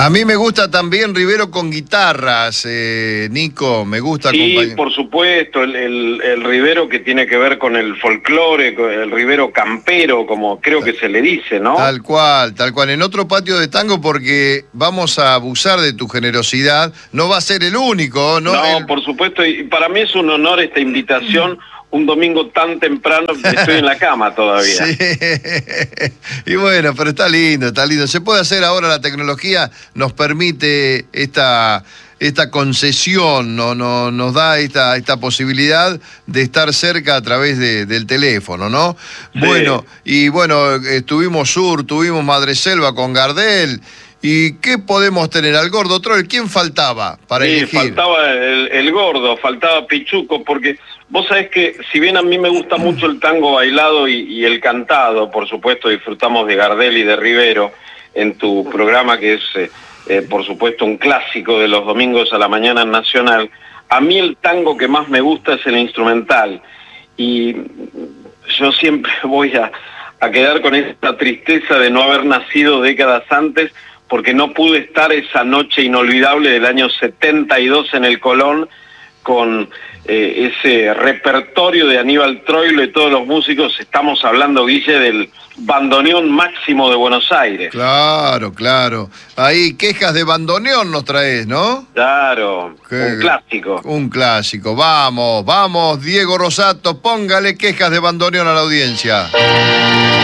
A mí me gusta también Rivero con guitarras, Nico, me gusta acompañar. Sí, por supuesto, el Rivero que tiene que ver con el folclore, el Rivero campero, como creo que se le dice, ¿no? Tal cual, tal cual. En otro patio de tango, porque vamos a abusar de tu generosidad, no va a ser el único, ¿no? No, por supuesto, y para mí es un honor esta invitación. Un domingo tan temprano, estoy en la cama todavía. Sí, y bueno, pero está lindo, está lindo. Se puede hacer ahora, la tecnología nos permite esta concesión, nos da esta posibilidad de estar cerca a través del teléfono, ¿no? Sí. Bueno, y bueno, tuvimos Madreselva con Gardel. ¿Y qué podemos tener? Al Gordo Troll, ¿quién faltaba para elegir? Sí, faltaba el Gordo, faltaba Pichuco, porque vos sabés que si bien a mí me gusta mucho el tango bailado y el cantado, por supuesto disfrutamos de Gardel y de Rivero en tu programa, que es por supuesto un clásico de los domingos a la mañana en Nacional, a mí el tango que más me gusta es el instrumental, y yo siempre voy a quedar con esta tristeza de no haber nacido décadas antes, porque no pude estar esa noche inolvidable del año 72 en el Colón con ese repertorio de Aníbal Troilo y todos los músicos. Estamos hablando, Guille, del bandoneón máximo de Buenos Aires. Claro, claro. Ahí Quejas de Bandoneón nos traes, ¿no? Claro, un clásico. Un clásico. Vamos, Diego Rosato, póngale Quejas de Bandoneón a la audiencia.